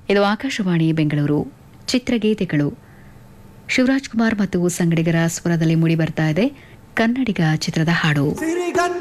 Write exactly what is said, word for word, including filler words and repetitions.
ಇದು ಆಕಾಶವಾಣಿ ಬೆಂಗಳೂರು. ಚಿತ್ರಗೀತೆಗಳು ಶಿವರಾಜ್ ಕುಮಾರ್ ಮತ್ತು ಸಂಗಡಿಗರ ಸ್ವರದಲ್ಲಿ ಮೂಡಿ ಬರ್ತಾ ಇದೆ ಕನ್ನಡಿಗ ಚಿತ್ರದ ಹಾಡು. ಸಿರಿಗನ್ನಡ